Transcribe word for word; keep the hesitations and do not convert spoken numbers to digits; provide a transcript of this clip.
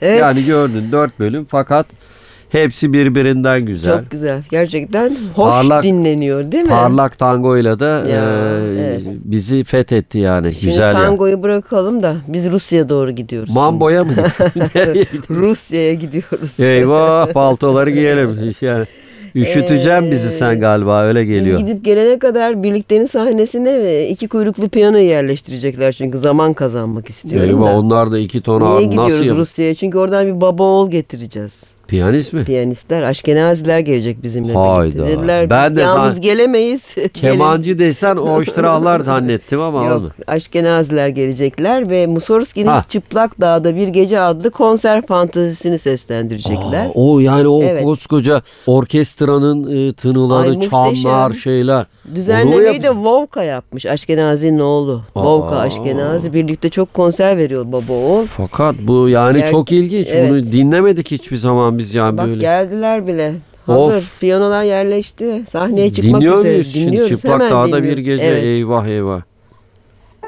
Evet. Yani gördün dört bölüm fakat hepsi birbirinden güzel. Çok güzel. Gerçekten hoş Parlak- dinleniyor değil mi? Parlak tangoyla da Ya, e, evet. bizi fethetti yani. Şimdi güzel ya. tangoyu bırakalım da biz Rusya'ya doğru gidiyoruz. Mambo'ya mı gittin? Nereye şimdi. gittin? Rusya'ya gidiyoruz. Eyvah paltoları giyelim. Yani üşüteceğim bizi sen galiba öyle geliyor. Biz gidip gelene kadar birliktenin sahnesine iki kuyruklu piyano yerleştirecekler çünkü zaman kazanmak istiyorum Eyvah da. onlar da iki ton Niye ağır gidiyoruz nasıl yap- Rusya'ya? Çünkü oradan bir baba oğul getireceğiz. Piyanist mi? Piyanistler, Aşkenaziler gelecek bizimle Hayda. birlikte. Dediler Ben biz de yalnız zan- gelemeyiz. Kemancı desen o iştirahlar zannettim ama Yok, oldu. Aşkenaziler gelecekler ve Mussorgsky'nin Ha. Çıplak Dağ'da Bir Gece adlı konser fantezisini seslendirecekler. Aa, o yani o Evet. koskoca orkestranın e, tınıları, Ay, çanlar, muhteşem. şeyler. Onu Düzenlemeyi yapacak- de Vovka yapmış. Aşkenazi'nin oğlu. Aa. Vovka Aşkenazi. Birlikte çok konser veriyor baba oğul. Fakat bu yani Ger- çok ilginç. Evet. Bunu dinlemedik hiçbir zaman biz yani Bak böyle. geldiler bile. Hazır. Of. Piyanolar yerleşti. Sahneye çıkmak Dinliyor üzere. muyuz şimdi Dinliyoruz. Çıplak Hemen Dağ'da Bir dinliyoruz. Gece Evet. eyvah eyvah.